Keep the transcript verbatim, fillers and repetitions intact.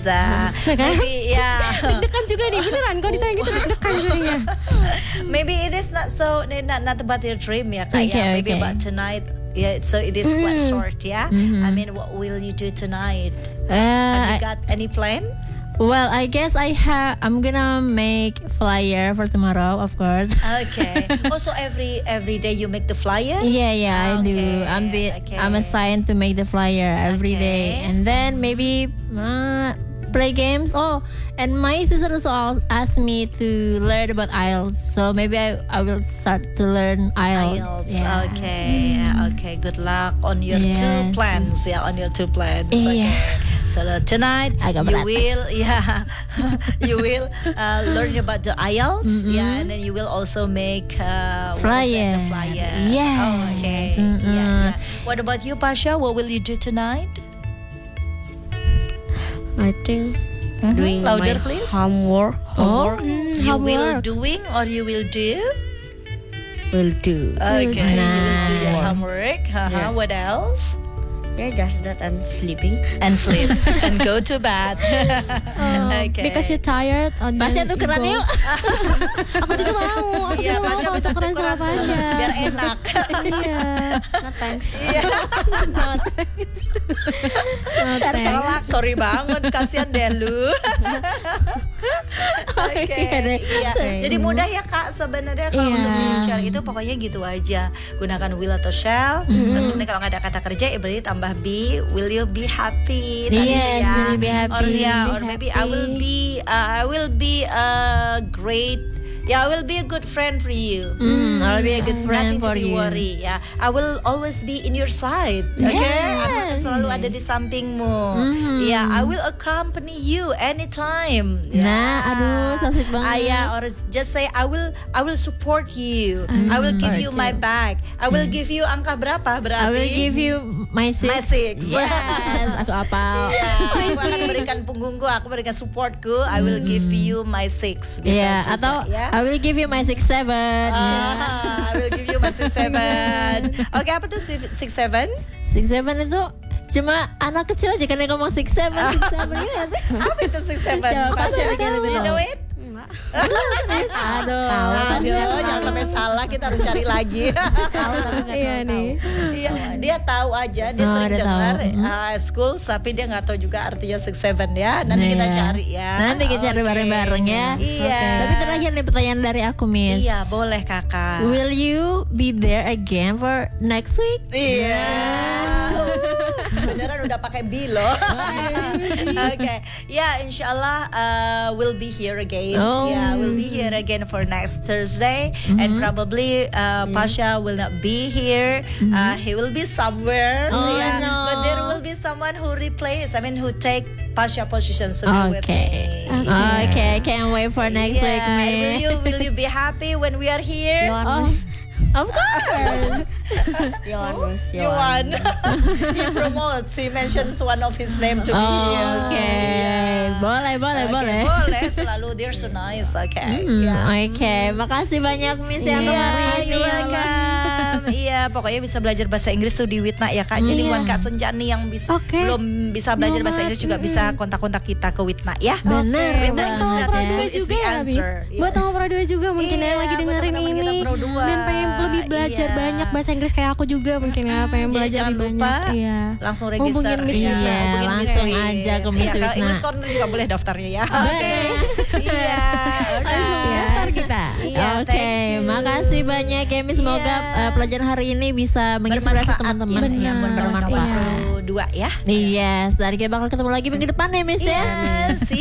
uh, maybe yeah. Deg-degan juga nih, beneran kalau ditanya gitu deg-degan jadinya. Maybe it is not so not not about your dream ya kak Okay, ya. Maybe okay. about tonight. Yeah, so it is quite Mm. short ya. Mhm. I mean, what will you do tonight? Uh, Have you I- got any plan? well, I guess I have. I'm gonna make flyer for tomorrow, of course. Okay. Also, every every day you make the flyer. Yeah, yeah, I do. Okay, I'm the okay. I'm assigned to make the flyer every day, Okay. and then maybe uh, play games. Oh, and my sister also al- asked me to learn about I E L T S, so maybe I, I will start to learn I E L T S. I E L T S. Yeah. Okay. Okay. Good luck on your Yes. two plans. Yeah, on your two plans. Iya. Okay. So uh, tonight Agak you berat. will, yeah, you will uh, learn about the I E L T S. Mm-mm. Yeah, and then you will also make uh, what is that, Flyer. the flyer. Yes. Oh, okay. Mm-mm. Yeah, yeah. What about you, Pasha? What will you do tonight? I think Mhm. doing Louder, my please. homework. Oh, Hmm, You will homework. doing or you will do? Will do. Okay, you will do your Nice. homework. Uh-huh. Yeah. What else? Yeah, just that I'm sleeping. And sleep and go to bed. Oh, Okay. Because you're tired. Oh, Pasha then tukeran you go. yuk. Aku juga mau. Aku Iya, juga mau Pasha kalau minta tukeran sama tukeran Pasha. biar enak. Iya. No thanks. Iya. Oh, thanks. Tolak, sorry banget, kasihan deh lu. Oke, Iya deh. iya. Jadi mudah ya kak sebenarnya kalau Iya. untuk future itu pokoknya gitu aja. Gunakan will atau shall. Terus kemudian kalau nggak ada kata kerja, ya berarti tambah be. Will you be happy? Tadi Yes, itu ya. will you be happy? Or yeah, Be or maybe I will happy. be, uh, I will be a great. Yeah, I will be a good friend for you. Mm, I'll be a good friend Nothing to for be you. worry ya. I will always be in your side. Oke, Yes. aku akan selalu ada di sampingmu. Mhm. Ya, I will accompany you anytime. Nah, aduh, so sweet banget. Ah, ya, or just say I will I will support you. I will give you my back. I will give you angka berapa berarti? I will give you my six. My six. Yes, aku apal. Iya, aku akan berikan punggungku, aku berikan supportku. I will give you my six. Bisa Iya, juga, atau ya. I will give you my six seven. Ah, I will give you my six seven. Oke, apa tuh six seven? Six seven itu cuma anak kecil aja kan yang ngomong six seven, six seven gitu ya sih. Apa itu six seven? Coba, Pasha, Pasha, you lebih know tahu. it? Enggak. Aduh. Aduh, jangan sampai salah, kita harus cari lagi. Tahu tapi nggak Iya tahu. nih. Iya, dia tahu aja, dia Oh, sering dia dengar tahu. Hmm. uh, school, tapi dia nggak tahu juga artinya six seven ya. Nanti kita Iya. cari ya. Nanti kita cari Oke. bareng-bareng ya. Iya. Tapi terakhir nih pertanyaan dari aku, Miss. Iya, boleh kakak. Will you be there again for next week? Iya. Uh, beneran udah pakai B loh. Oke, ya insyaallah uh, we'll be here again. Oh. Yeah, we'll be here again for next Thursday, and probably uh, Pasha will not be here. Uh, he will be somewhere. Oh, yeah, no. but there will be someone who replace. I mean, who take Pasha position to be with me. Okay. Okay, can't wait for next Yeah. week, Miss. Will you will you be happy when we are here? Oh, of course. Yohannes, You won. He promotes. He mentions one of his name to be Oh, here. oke. Yeah. Boleh, boleh, Oke, boleh. boleh. Selalu they're so nice. Oke. Hmm, Ya. Oke, makasih banyak Miss ya untuk Iya, hari ini. you're welcome. Iya, pokoknya bisa belajar bahasa Inggris tuh di Witna ya Kak. Jadi Iya. buat Kak Senjani yang bisa Oke. belum bisa belajar bahasa Banget. Inggris juga bisa kontak-kontak kita ke Witna ya. Bener Oke, Witna buat English Tamu Pro Native dua School is juga the ya, Bis. answer. Buat Yes. Tamu Pro dua juga mungkin Iya, yang lagi buat dengerin teman-teman ini kita Pro dua. dan pengen lebih belajar Iya. banyak bahasa Inggris kayak aku juga mungkin ya, pengen Jadi belajar jangan lebih lupa banyak. Iya. langsung Hubungin register. Miss Iya, Witna. hubungin Miss langsung Witna. aja ke Miss Iya, Witna. English Corner juga boleh daftarnya ya. Oke. Iya. Langsung alright. daftar kita. Iya, Oke, thank you. makasih banyak ya Miss. Semoga Iya. uh, pelajaran hari ini bisa menginspirasi Bermanfaat teman-teman. ya. Benar. Iya, Buat bermanfaat. teman-teman Pro dua ya. Yes, dari kita bakal ketemu lagi minggu depan ya Miss ya. Iya, see